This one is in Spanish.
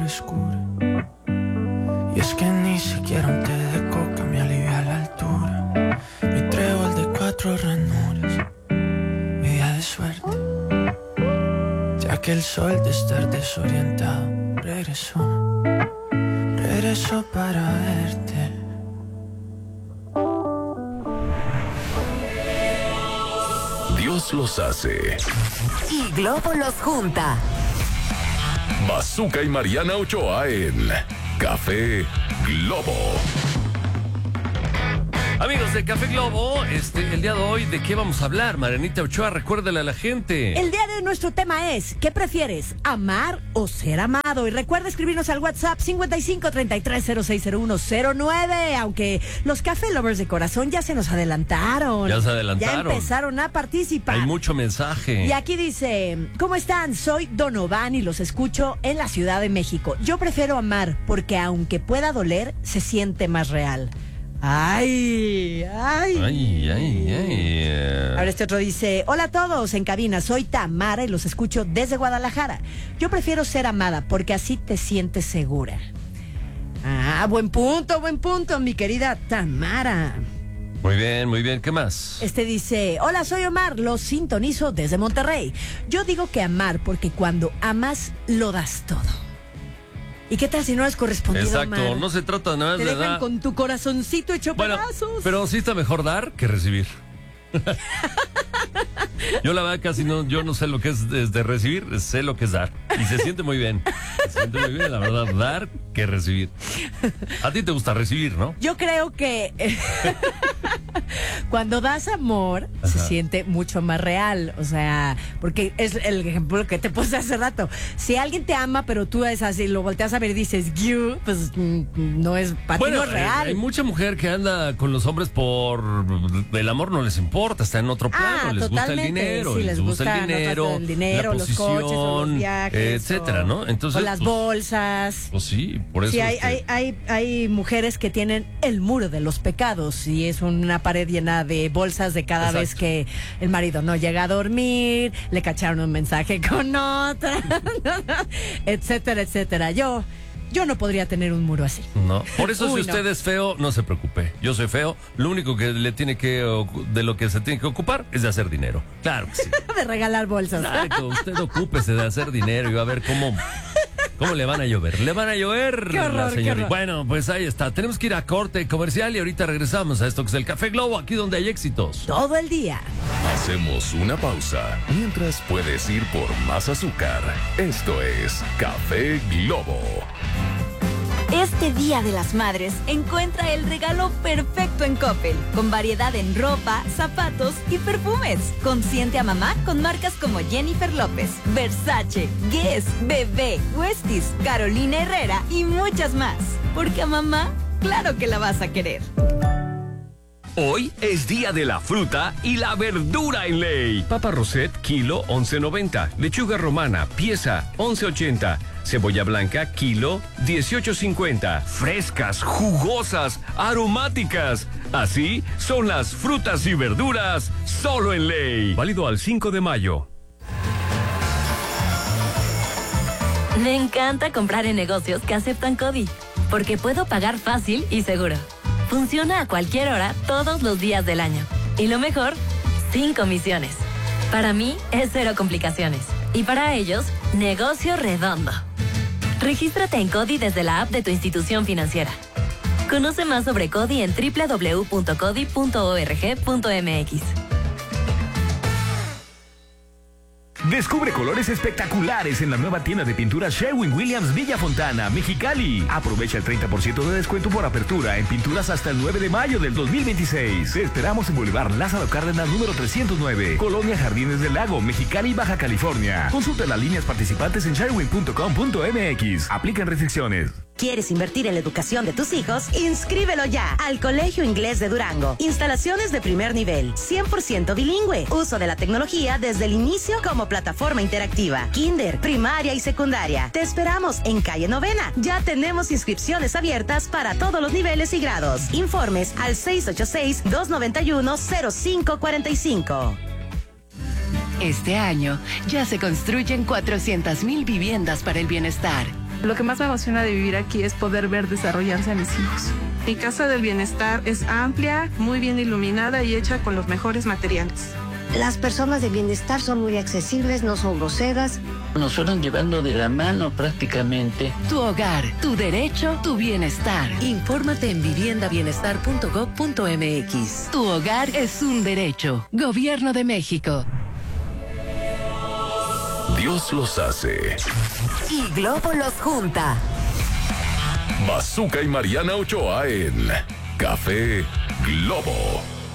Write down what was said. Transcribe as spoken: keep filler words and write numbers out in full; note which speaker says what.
Speaker 1: frescura. Y es que ni siquiera un té de coca me alivia la altura. Mi trébol de cuatro ranuras, mi día de suerte, ya que el sol de estar desorientado regresó, regresó para verte.
Speaker 2: Dios los hace
Speaker 3: y Globo los junta.
Speaker 2: Bazooka y Mariana Ochoa en Café Globo.
Speaker 4: Amigos de Café Globo, este, el día de hoy, ¿de qué vamos a hablar? Marianita Ochoa, recuérdale a la gente.
Speaker 3: El día de hoy nuestro tema es, ¿qué prefieres, amar o ser amado? Y recuerda escribirnos al WhatsApp cincuenta y cinco, treinta y tres, cero seis cero uno cero nueve, aunque los Café Lovers de corazón ya se nos adelantaron.
Speaker 4: Ya se adelantaron.
Speaker 3: Ya empezaron a participar.
Speaker 4: Hay mucho mensaje.
Speaker 3: Y aquí dice, ¿cómo están? Soy Donovan y los escucho en la Ciudad de México. Yo prefiero amar porque aunque pueda doler, se siente más real. Ay, ay.
Speaker 4: Ay, ay, ay.
Speaker 3: Ahora este otro dice, hola a todos en cabina, soy Tamara y los escucho desde Guadalajara. Yo prefiero ser amada porque así te sientes segura. Ah, buen punto, buen punto, mi querida Tamara.
Speaker 4: Muy bien, muy bien, ¿qué más?
Speaker 3: Este dice, hola, soy Omar, los sintonizo desde Monterrey. Yo digo que amar porque cuando amas lo das todo. ¿Y qué tal si no es correspondido,
Speaker 4: Exacto,
Speaker 3: Omar?
Speaker 4: no se trata nada más
Speaker 3: Te
Speaker 4: de
Speaker 3: dejan
Speaker 4: dar.
Speaker 3: con tu corazoncito hecho
Speaker 4: Bueno,
Speaker 3: pedazos.
Speaker 4: pero sí está mejor dar que recibir. Yo la verdad casi no, yo no sé lo que es desde recibir, sé lo que es dar. Y se siente muy bien. Se siente muy bien, la verdad, dar que recibir. A ti te gusta recibir, ¿no?
Speaker 3: Yo creo que eh, cuando das amor,
Speaker 4: Ajá,
Speaker 3: se siente mucho más real. O sea, porque es el ejemplo que te puse hace rato. Si alguien te ama, pero tú es así, lo volteas a ver y dices, you, pues mm, no es para
Speaker 4: bueno,
Speaker 3: ti no es real.
Speaker 4: Hay mucha mujer que anda con los hombres por el amor, no les importa, está en otro plano,
Speaker 3: Ah,
Speaker 4: les gusta el
Speaker 3: totalmente,
Speaker 4: dinero,
Speaker 3: sí,
Speaker 4: les
Speaker 3: les
Speaker 4: gusta
Speaker 3: gusta
Speaker 4: el dinero,
Speaker 3: el dinero,
Speaker 4: la
Speaker 3: los
Speaker 4: posición,
Speaker 3: coches, o los viajes,
Speaker 4: etcétera,
Speaker 3: o,
Speaker 4: ¿no? Entonces,
Speaker 3: o las
Speaker 4: pues,
Speaker 3: bolsas.
Speaker 4: Pues sí, por eso.
Speaker 3: Sí, hay,
Speaker 4: este,
Speaker 3: hay, hay, hay mujeres que tienen el muro de los pecados y es una pared llena de bolsas de cada
Speaker 4: Exacto.
Speaker 3: vez que el marido no llega a dormir, le cacharon un mensaje con otra, etcétera, etcétera. Yo, yo no podría tener un muro así.
Speaker 4: No, por eso
Speaker 3: Uy,
Speaker 4: si
Speaker 3: no.
Speaker 4: usted es feo, no se preocupe. Yo soy feo, lo único que le tiene que de lo que se tiene que ocupar es de hacer dinero. Claro que sí.
Speaker 3: De regalar bolsas.
Speaker 4: Exacto, usted ocúpese de hacer dinero y va a ver cómo cómo le van a llover. Le van a llover,
Speaker 3: Qué horror,
Speaker 4: la
Speaker 3: qué
Speaker 4: señorita.
Speaker 3: horror.
Speaker 4: Bueno, pues ahí está. Tenemos que ir a corte comercial y ahorita regresamos a esto que es el Café Globo, aquí donde hay éxitos.
Speaker 3: Todo el día.
Speaker 2: Hacemos una pausa mientras puedes ir por más azúcar. Esto es Café Globo.
Speaker 5: Este Día de las Madres, encuentra el regalo perfecto en Coppel, con variedad en ropa, zapatos y perfumes. Consiente a mamá con marcas como Jennifer López, Versace, Guess, Bebé, Westies, Carolina Herrera y muchas más. Porque a mamá, claro que la vas a querer.
Speaker 6: Hoy es día de la fruta y la verdura en ley. Papa Roset, kilo once noventa. Lechuga romana, pieza once ochenta. Cebolla blanca, kilo dieciocho cincuenta. Frescas, jugosas, aromáticas. Así son las frutas y verduras solo en ley. Válido al cinco de mayo.
Speaker 7: Me encanta comprar en negocios que aceptan CODI, porque puedo pagar fácil y seguro. Funciona a cualquier hora, todos los días del año. Y lo mejor, sin comisiones. Para mí, es cero complicaciones. Y para ellos, negocio redondo. Regístrate en CODI desde la app de tu institución financiera. Conoce más sobre CODI en doble u doble u doble u punto codi punto org punto m x.
Speaker 8: Descubre colores espectaculares en la nueva tienda de pinturas Sherwin-Williams Villa Fontana, Mexicali. Aprovecha el treinta por ciento de descuento por apertura en pinturas hasta el nueve de mayo del dos mil veintiséis. Te esperamos en Boulevard Lázaro Cárdenas número trescientos nueve, Colonia Jardines del Lago, Mexicali, Baja California. Consulta las líneas participantes en sherwin punto com punto m x. Aplican restricciones.
Speaker 9: ¿Quieres invertir en la educación de tus hijos? Inscríbelo ya al Colegio Inglés de Durango. Instalaciones de primer nivel, cien por ciento bilingüe. Uso de la tecnología desde el inicio como plataforma interactiva. Kinder, primaria y secundaria. Te esperamos en calle Novena. Ya tenemos inscripciones abiertas para todos los niveles y grados. Informes al seis ocho seis, dos nueve uno, cero cinco cuatro cinco.
Speaker 10: Este año ya se construyen cuatrocientas mil viviendas para el bienestar. Lo que más me emociona de vivir aquí es poder ver desarrollarse a mis hijos. Mi casa del bienestar es amplia, muy bien iluminada y hecha con los mejores materiales.
Speaker 11: Las personas de bienestar son muy accesibles, no son groseras.
Speaker 12: Nos fueron llevando de la mano prácticamente.
Speaker 13: Tu hogar, tu derecho, tu bienestar. Infórmate en vivienda bienestar punto gob punto m x. Tu hogar es un derecho. Gobierno de México.
Speaker 2: Dios los hace.
Speaker 13: Y Globo los junta.
Speaker 2: Bazooka y Mariana Ochoa en Café Globo.